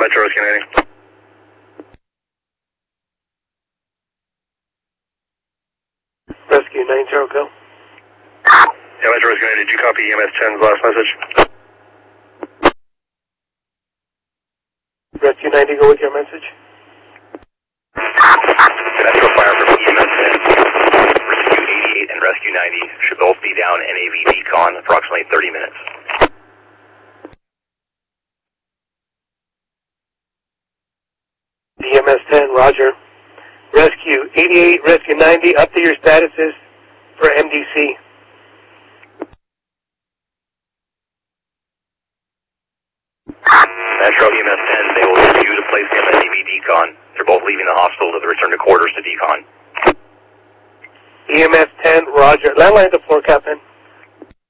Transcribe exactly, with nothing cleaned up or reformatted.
Metro Rescue ninety. Rescue ninety, go. Yeah, Metro Rescue ninety, did you copy E M S ten's last message? Rescue ninety, go with your message. Metro Fire from E M S ten. Rescue eighty-eight and Rescue ninety should both be down N A V decon approximately thirty minutes. E M S ten, roger. Rescue eighty-eight, Rescue ninety, update your statuses for M D C. Metro E M S ten, they will use you to place them at N A V decon. They're both leaving the hospital to return to quarters to decon. E M S ten, roger. Landline at the floor, Captain.